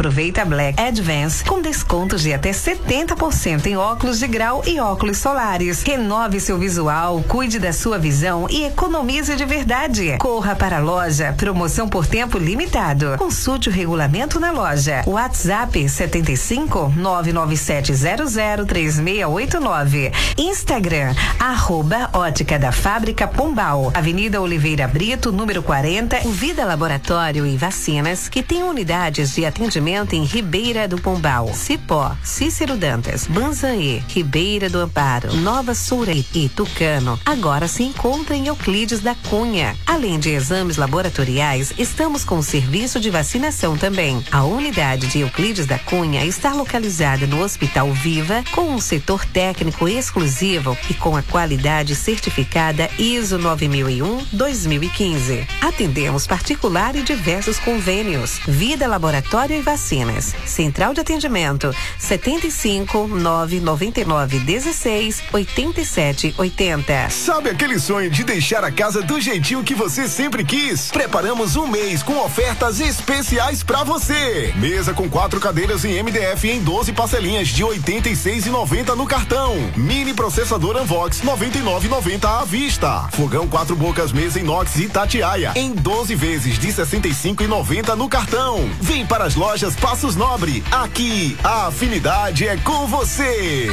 aproveita Black Advance com descontos de até 70% em óculos de grau e óculos solares. Renove seu visual, cuide da sua visão e economize de verdade. Corra para a loja, promoção por tempo limitado. Consulte o regulamento na loja. WhatsApp 75 99700 3689. Instagram @Ótica da Fábrica Pombal, Avenida Oliveira Brito, número 40, Vida Laboratório e Vacinas, que tem unidades de atendimento em Ribeira do Pombal, Cipó, Cícero Dantas, Banzaê, Ribeira do Amparo, Nova Soura e Tucano. Agora se encontra em Euclides da Cunha. Além de exames laboratoriais, estamos com o serviço de vacinação também. A unidade de Euclides da Cunha está localizada no Hospital Viva, com um setor técnico exclusivo e com a qualidade certificada ISO 9001-2015. Atendemos particular e diversos convênios. Vida Laboratório e Vacinas. Central de atendimento 75 999 16 87 80. Sabe aquele sonho de deixar a casa do jeitinho que você sempre quis? Preparamos um mês com ofertas especiais pra você. Mesa com 4 cadeiras em MDF em 12 parcelinhas de R$ 86,90 no cartão. Mini processador Anvox 99,90 à vista. Fogão 4 bocas mesa inox Itatiaia em 12 vezes de R$ 65,90 no cartão. Vem para as lojas Passos Nobre. Aqui a afinidade é com você.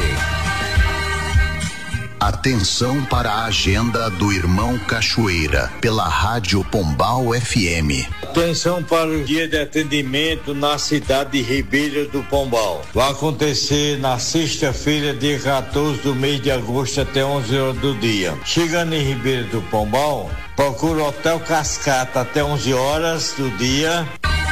Atenção para a agenda do Irmão Cachoeira, pela Rádio Pombal FM. Atenção para o dia de atendimento na cidade de Ribeira do Pombal. Vai acontecer na sexta-feira, dia 14 do mês de agosto, até 11 horas do dia. Chegando em Ribeira do Pombal, procura o Hotel Cascata até 11 horas do dia.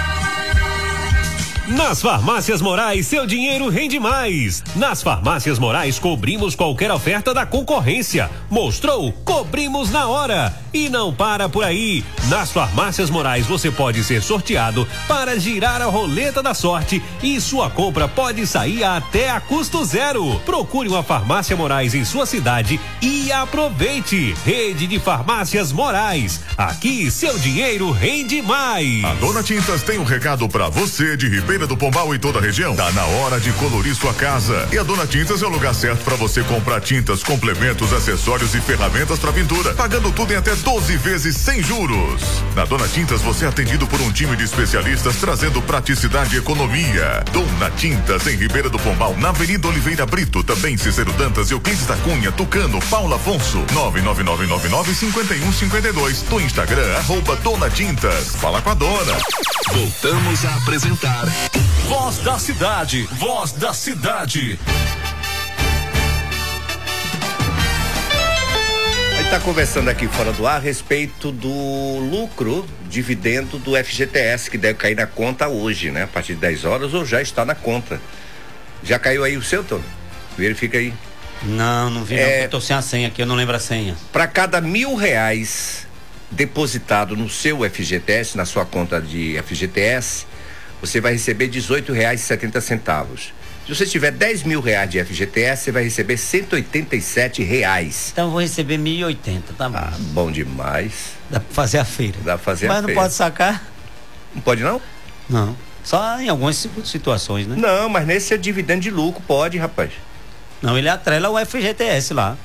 Nas Farmácias Morais, seu dinheiro rende mais. Nas Farmácias Morais, cobrimos qualquer oferta da concorrência. Mostrou? Cobrimos na hora. E não para por aí. Nas Farmácias Morais, você pode ser sorteado para girar a roleta da sorte e sua compra pode sair até a custo zero. Procure uma Farmácia Morais em sua cidade e aproveite. Rede de Farmácias Morais. Aqui, seu dinheiro rende mais. A Dona Tintas tem um recado para você de Ribeira do Pombal e toda a região. Tá na hora de colorir sua casa. E a Dona Tintas é o lugar certo para você comprar tintas, complementos, acessórios e ferramentas para pintura, pagando tudo em até 12 vezes sem juros. Na Dona Tintas você é atendido por um time de especialistas trazendo praticidade e economia. Dona Tintas em Ribeira do Pombal, na Avenida Oliveira Brito, também Cícero Dantas, Euclides da Cunha, Tucano, Paula Afonso, 999995152. Do Instagram, @Dona Tintas. Fala com a dona. Voltamos a apresentar Voz da Cidade, Voz da Cidade. A gente está conversando aqui fora do ar a respeito do lucro, dividendo do FGTS, que deve cair na conta hoje, né? A partir de 10 horas, ou já está na conta. Já caiu aí o seu, Tony? Verifica aí. Não vi não, eu tô sem a senha aqui, eu não lembro a senha. Para cada R$1.000 depositado no seu FGTS, na sua conta de FGTS, você vai receber R$18,70. Se você tiver R$10.000 de FGTS, você vai receber R$187. Então eu vou receber 1.080, tá bom. Ah, bom demais. Dá pra fazer a feira. Dá pra fazer a feira. Mas não pode sacar? Não pode não? Não. Só em algumas situações, né? Não, mas nesse é dividendo de lucro, pode, rapaz. Não, ele atrela o FGTS lá.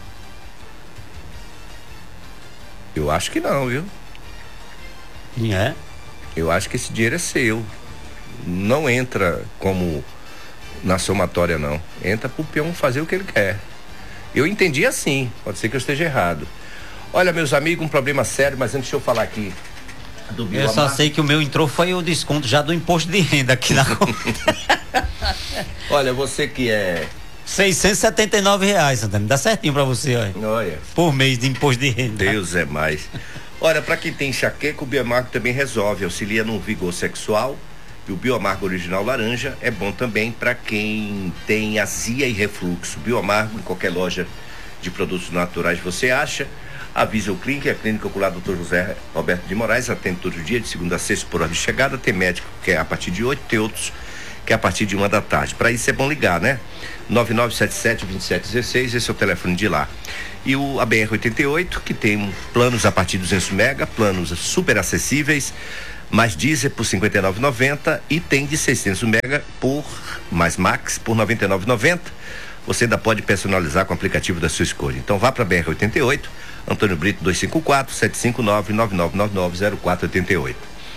Eu acho que não, viu? É? Eu acho que esse dinheiro é seu. Não entra como na somatória, não. Entra pro peão fazer o que ele quer. Eu entendi assim, pode ser que eu esteja errado. Olha, meus amigos, um problema sério, mas antes de eu falar aqui do Biomar... Eu só sei que o meu entrou foi o desconto já do imposto de renda aqui na conta. Olha, você que é... R$679, Santana, dá certinho pra você, olha. Por mês de imposto de renda. Deus é mais. Olha, pra quem tem enxaqueca, o Biomargo também resolve, auxilia no vigor sexual. E o Biomargo Original Laranja é bom também para quem tem azia e refluxo. Biomargo, em qualquer loja de produtos naturais você acha. A Visio Clínica, a clínica ocular Dr. José Roberto de Moraes, atende todo dia, de segunda a sexta, por hora de chegada. Tem médico que é a partir de 8, tem outros que é a partir de 1 da tarde. Para isso é bom ligar, né? 9977-2716, esse é o telefone de lá. E a BR-88, que tem planos a partir de 200 mega, planos super acessíveis. mais diesel por R$ 59,90 e tem de 600 mega mais Max por R$ 99,90. Você ainda pode personalizar com o aplicativo da sua escolha. Então vá para a BR-88, Antônio Brito 254-759-9999-0488.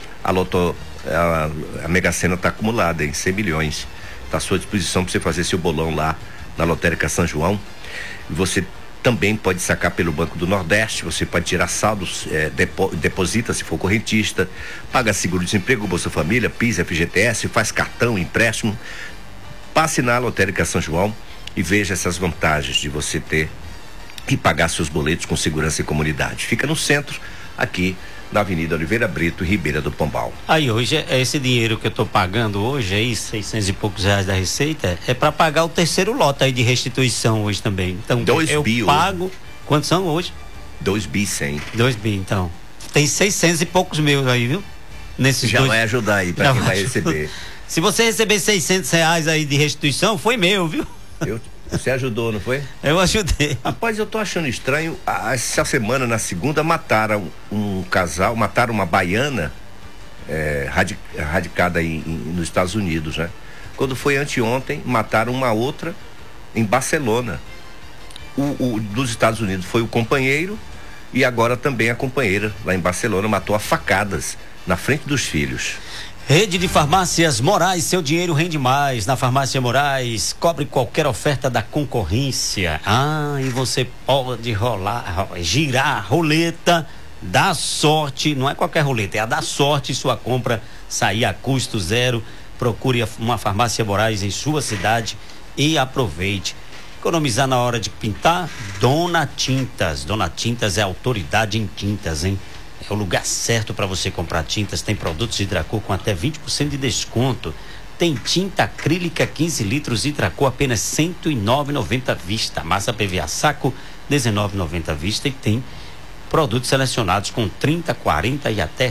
A Mega Sena está acumulada em 100 milhões. Está à sua disposição para você fazer seu bolão lá na Lotérica São João. Você também pode sacar pelo Banco do Nordeste, você pode tirar saldos, deposita se for correntista, paga seguro-desemprego, Bolsa Família, PIS, FGTS, faz cartão, empréstimo. Passe na Lotérica São João e veja essas vantagens de você ter e pagar seus boletos com segurança e comunidade. Fica no centro, aqui na Avenida Oliveira Brito, Ribeira do Pombal. Aí hoje, esse dinheiro que eu tô pagando hoje, aí, 600 e poucos reais da Receita, é para pagar o terceiro lote aí de restituição hoje também. Então, eu pago, quantos são hoje? 2 bi 100. 2 bi, então. Tem 600 e poucos meus aí, viu? Nesses já dois... vai ajudar aí para quem vai receber. Se você receber 600 reais aí de restituição, foi meu, viu? Você ajudou, não foi? Eu ajudei. Rapaz, eu tô achando estranho. Essa semana, na segunda, mataram um casal, mataram uma baiana radicada nos Estados Unidos, né? Quando foi anteontem, mataram uma outra em Barcelona. Dos Estados Unidos foi o companheiro e agora também a companheira lá em Barcelona matou a facadas na frente dos filhos. Rede de Farmácias Moraes, seu dinheiro rende mais. Na Farmácia Moraes, cobre qualquer oferta da concorrência. E você pode girar a roleta da sorte. Não é qualquer roleta, é a da sorte. Sua compra sair a custo zero. Procure uma Farmácia Moraes em sua cidade e aproveite. Economizar na hora de pintar? Dona Tintas. Dona Tintas é autoridade em tintas, hein? É o lugar certo para você comprar tintas. Tem produtos Hidracor com até 20% de desconto. Tem tinta acrílica 15 litros Hidracor apenas R$ 109,90 à vista. Massa PVA saco R$ 19,90 à vista. E tem produtos selecionados com 30%, 40% e até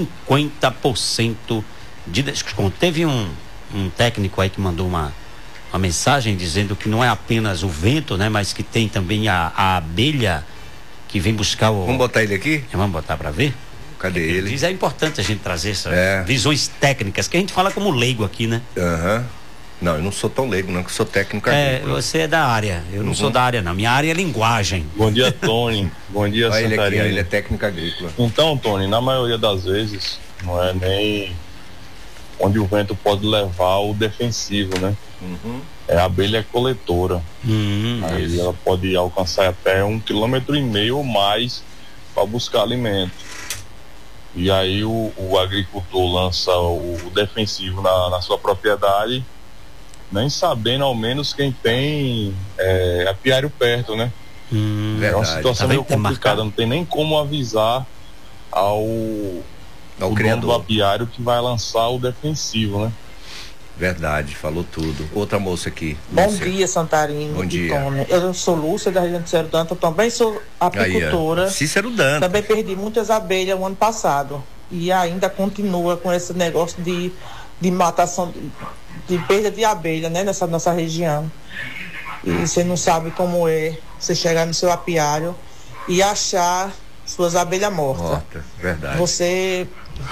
50% de desconto. Teve um técnico aí que mandou uma mensagem dizendo que não é apenas o vento, né? Mas que tem também a abelha que vem buscar o... Vamos botar ele aqui? Vamos botar para ver? Cadê ele? Diz, é importante a gente trazer essas visões técnicas, que a gente fala como leigo aqui, né? Não, eu não sou tão leigo, não, que eu sou técnico agrícola. Você é da área, eu não sou da área, não. Minha área é linguagem. Bom dia, Tony. Bom dia, Santarém. Ele é técnico agrícola. Então, Tony, na maioria das vezes, não é nem onde o vento pode levar o defensivo, né? A abelha é coletora. Aí ela pode alcançar até 1,5 km ou mais para buscar alimento. E aí o agricultor lança o defensivo na sua propriedade, nem sabendo ao menos quem tem apiário perto, né? É uma situação meio complicada, não tem nem como avisar ao dono do apiário que vai lançar o defensivo, né? Verdade, falou tudo. Outra moça aqui. Bom dia, Santarino. Bom dia. Tony. Eu sou Lúcia, da região de Cícero Dantas, também sou apicultora. Cícero Dantas. Também perdi muitas abelhas o ano passado. E ainda continua com esse negócio de matação, de perda de abelha, né, nessa nossa região. E você não sabe como é você chegar no seu apiário e achar suas abelhas mortas. Verdade. Você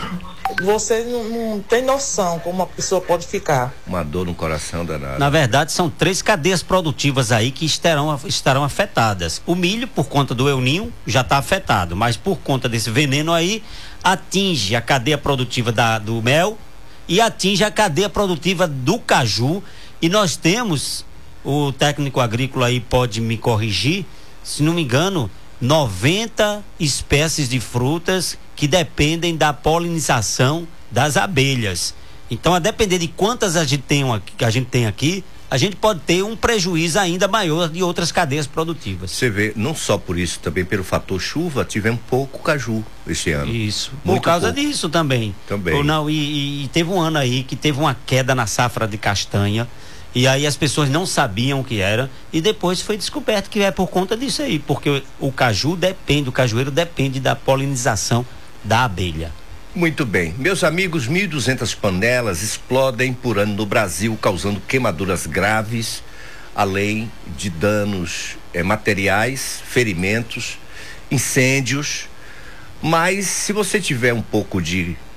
não tem noção como uma pessoa pode ficar. Uma dor no coração danada. Na verdade, são 3 cadeias produtivas aí que estarão afetadas. O milho, por conta do El Ninho, já está afetado, mas por conta desse veneno aí, atinge a cadeia produtiva do mel e atinge a cadeia produtiva do caju. E nós temos, o técnico agrícola aí pode me corrigir, se não me engano, 90 espécies de frutas que dependem da polinização das abelhas. Então, a depender de quantas a gente tem aqui, a gente pode ter um prejuízo ainda maior de outras cadeias produtivas. Você vê, não só por isso, também pelo fator chuva, tivemos pouco caju esse ano. Isso, por causa disso também. Também. E teve um ano aí que teve uma queda na safra de castanha, e aí as pessoas não sabiam o que era, e depois foi descoberto que é por conta disso aí, porque o cajueiro depende da polinização da abelha. Muito bem. Meus amigos, 1.200 panelas explodem por ano no Brasil, causando queimaduras graves, além de danos materiais, ferimentos, incêndios. Mas se você tiver um pouco de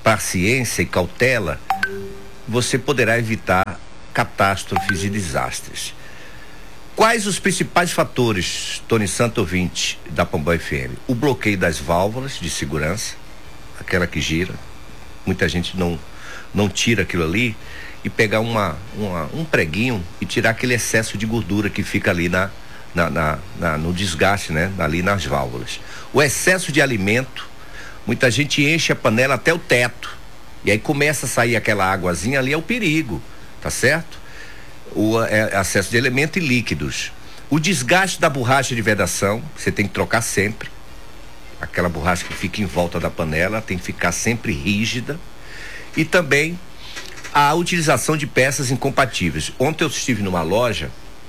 paciência e cautela, você poderá evitar catástrofes e desastres. Quais os principais fatores, Tony Santo, ouvinte da Pombal FM? O bloqueio das válvulas de segurança, aquela que gira. Muita gente não tira aquilo ali e pegar um preguinho e tirar aquele excesso de gordura que fica ali no desgaste, né? Ali nas válvulas. O excesso de alimento, muita gente enche a panela até o teto e aí começa a sair aquela águazinha ali, é o perigo, tá certo? O excesso de elemento e líquidos. O desgaste da borracha de vedação, você tem que trocar sempre. Aquela borracha que fica em volta da panela tem que ficar sempre rígida. E também a utilização de peças incompatíveis. Ontem eu estive numa loja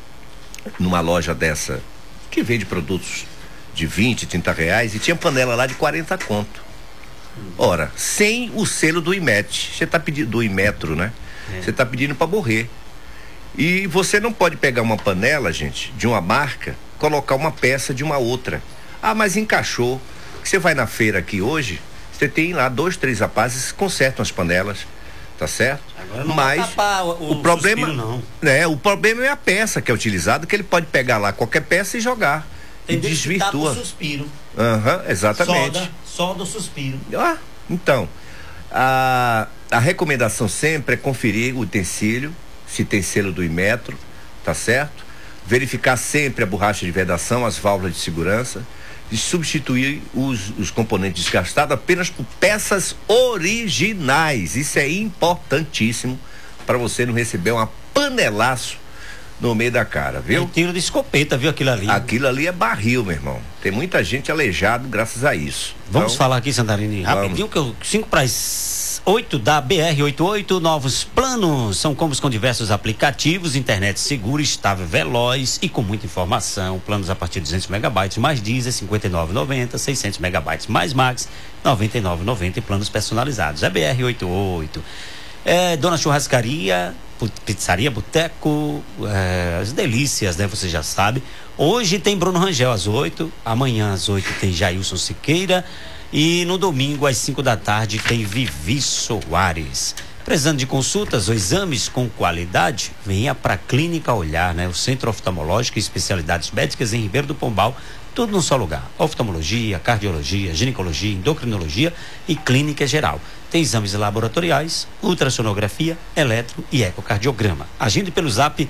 dessa que vende produtos de 20, 30 reais e tinha panela lá de 40 conto. Ora, sem o selo do IMET, você tá pedindo, do Imetro, né? Você tá pedindo para morrer. E você não pode pegar uma panela, gente, de uma marca, colocar uma peça de uma outra. Ah, mas encaixou. Você vai na feira aqui hoje, você tem lá 2, 3 rapazes que consertam as panelas, tá certo? Agora não mas vai tapar o problema suspiro, não. O problema é a peça que é utilizada, que ele pode pegar lá qualquer peça e jogar. Tem e desvirtua. O suspiro. Exatamente. Solda o suspiro. Então, a recomendação sempre é conferir o utensílio, se tem selo do Imetro, tá certo? Verificar sempre a borracha de vedação, as válvulas de segurança e substituir os componentes desgastados apenas por peças originais. Isso é importantíssimo para você não receber uma panelaço no meio da cara, viu? É tiro de escopeta, viu aquilo ali? Aquilo ali é barril, meu irmão. Tem muita gente aleijado graças a isso. Vamos falar aqui, Santarini, rapidinho, que 5:08 da BR-88, novos planos. São combos com diversos aplicativos, internet segura, estável, veloz e com muita informação. Planos a partir de 200 megabytes, mais diesel, R$ 59,90, 600 megabytes, mais Max, R$ 99,90 e planos personalizados. É BR-88. Dona Churrascaria, pizzaria, boteco, as delícias, né? Você já sabe. Hoje tem Bruno Rangel às 8, amanhã às 8 tem Jailson Siqueira e no domingo às 5 da tarde tem Vivi Soares. Precisando de consultas ou exames com qualidade, venha para a Clínica Olhar, né? O Centro Oftalmológico e Especialidades Médicas em Ribeiro do Pombal, tudo num só lugar. Oftalmologia, cardiologia, ginecologia, endocrinologia e clínica geral. Tem exames laboratoriais, ultrassonografia, eletro e ecocardiograma. Agende pelo zap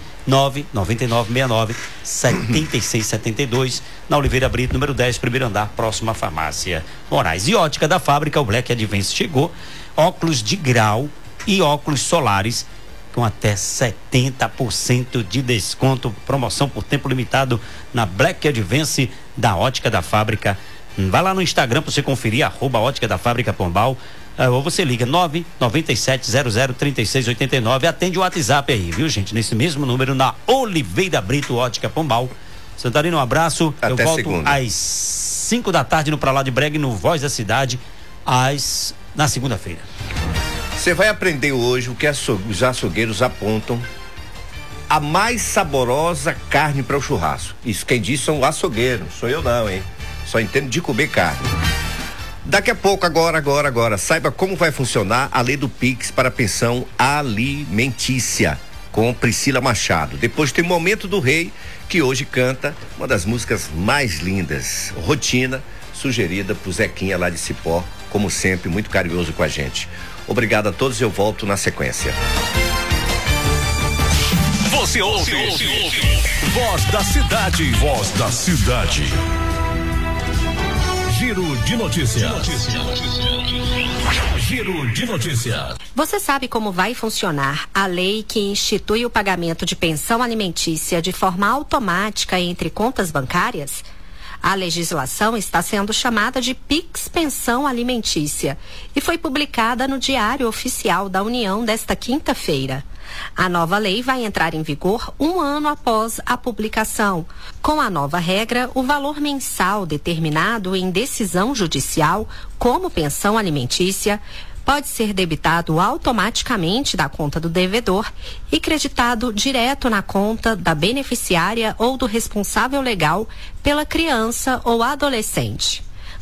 99969-7672, na Oliveira Brito, número 10, primeiro andar, próximo à Farmácia Moraes. E Ótica da Fábrica, o Black Advance chegou, óculos de grau e óculos solares com até 70% de desconto, promoção por tempo limitado na Black Advance da Ótica da Fábrica. Vai lá no Instagram para você conferir, @Ótica da Fábrica Pombal, ou você liga 997003689, atende o WhatsApp aí, viu, gente? Nesse mesmo número, na Oliveira Brito, Ótica Pombal. Santarino, um abraço. Até eu volto segunda. às 5 da tarde no Pra Lá de Brega, no Voz da Cidade, na segunda-feira. Você vai aprender hoje o que os açougueiros apontam a mais saborosa carne para o churrasco. Isso quem diz são açougueiros, sou eu não, hein? Só entendo de comer carne. Daqui a pouco, agora, saiba como vai funcionar a lei do Pix para pensão alimentícia com Priscila Machado. Depois tem o Momento do Rei, que hoje canta uma das músicas mais lindas, Rotina, sugerida por Zequinha lá de Cipó, como sempre, muito carinhoso com a gente. Obrigado a todos, eu volto na sequência. Você ouve. Voz da Cidade. Voz da Cidade. Giro de notícias. Giro de notícias. Você sabe como vai funcionar a lei que institui o pagamento de pensão alimentícia de forma automática entre contas bancárias? A legislação está sendo chamada de Pix Pensão Alimentícia e foi publicada no Diário Oficial da União desta quinta-feira. A nova lei vai entrar em vigor 1 ano após a publicação. Com a nova regra, o valor mensal determinado em decisão judicial como pensão alimentícia pode ser debitado automaticamente da conta do devedor e creditado direto na conta da beneficiária ou do responsável legal pela criança ou adolescente.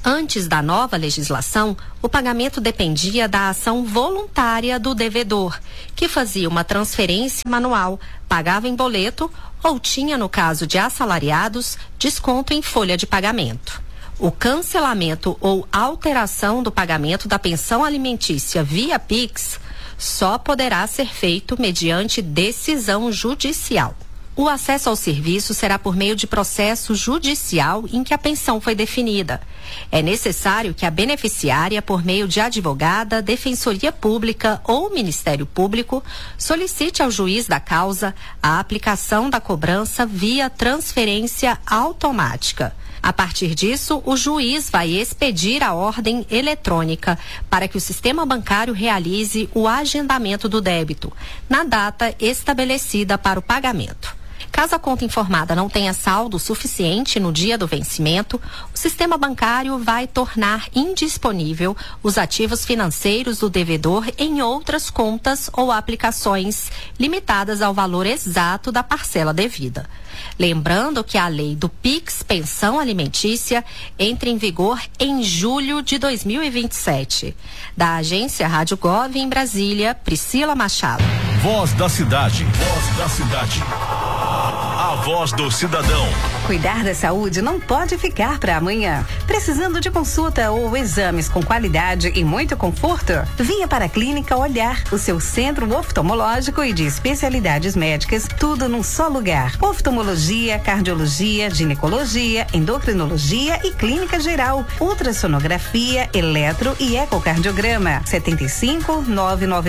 Antes da nova legislação, o pagamento dependia da ação voluntária do devedor, que fazia uma transferência manual, pagava em boleto ou tinha, no caso de assalariados, desconto em folha de pagamento. O cancelamento ou alteração do pagamento da pensão alimentícia via Pix só poderá ser feito mediante decisão judicial. O acesso ao serviço será por meio de processo judicial em que a pensão foi definida. É necessário que a beneficiária, por meio de advogada, defensoria pública ou Ministério Público, solicite ao juiz da causa a aplicação da cobrança via transferência automática. A partir disso, o juiz vai expedir a ordem eletrônica para que o sistema bancário realize o agendamento do débito, na data estabelecida para o pagamento. Caso a conta informada não tenha saldo suficiente no dia do vencimento, o sistema bancário vai tornar indisponível os ativos financeiros do devedor em outras contas ou aplicações, limitadas ao valor exato da parcela devida. Lembrando que a lei do Pix Pensão Alimentícia entra em vigor em julho de 2027. Da agência Rádio Gov em Brasília, Priscila Machado. Voz da cidade. Voz da cidade. A voz do cidadão. Cuidar da saúde não pode ficar para amanhã. Precisando de consulta ou exames com qualidade e muito conforto? Venha para a Clínica Olhar, o seu centro oftalmológico e de especialidades médicas, tudo num só lugar. Oftalmologia, cardiologia, ginecologia, endocrinologia e clínica geral. Ultrassonografia, eletro e ecocardiograma.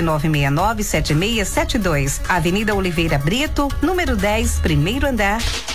75-99969-7672. Avenida Oliveira Brito, número 10, primeiro andar.